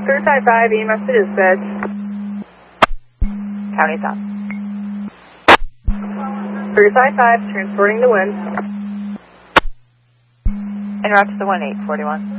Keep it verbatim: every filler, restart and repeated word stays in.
three five five, E M S to dispatch. County stop. three five five, transporting the wind. En route to the one eight four one.